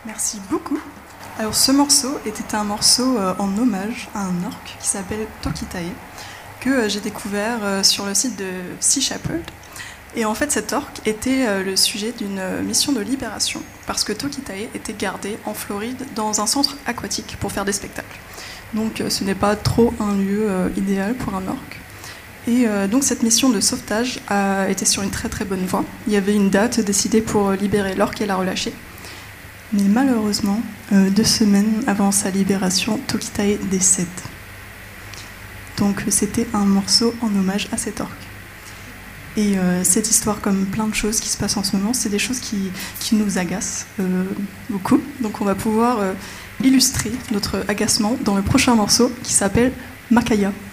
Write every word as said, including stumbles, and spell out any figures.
Merci beaucoup. Alors ce morceau était un morceau euh, en hommage à un orc qui s'appelle Tokitae, que euh, j'ai découvert euh, sur le site de Sea Shepherd. Et en fait cet orc était euh, le sujet d'une euh, mission de libération, parce que Tokitae était gardé en Floride dans un centre aquatique pour faire des spectacles. Donc euh, ce n'est pas trop un lieu euh, idéal pour un orc. Et euh, donc cette mission de sauvetage a été sur une très très bonne voie. Il y avait une date décidée pour libérer l'orc et la relâcher. Mais malheureusement, euh, deux semaines avant sa libération, Tokitae décède. Donc c'était un morceau en hommage à cet orc. Et euh, cette histoire, comme plein de choses qui se passent en ce moment, c'est des choses qui, qui nous agacent euh, beaucoup. Donc on va pouvoir euh, illustrer notre agacement dans le prochain morceau qui s'appelle Makaya.